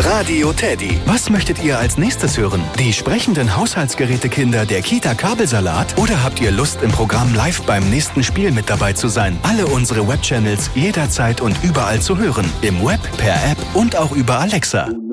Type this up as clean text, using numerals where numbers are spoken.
Radio Teddy. Was möchtet ihr als nächstes hören? Die sprechenden Haushaltsgerätekinder der Kita Kabelsalat? Oder habt ihr Lust, im Programm live beim nächsten Spiel mit dabei zu sein? Alle unsere Webchannels jederzeit und überall zu hören. Im Web, per App und auch über Alexa.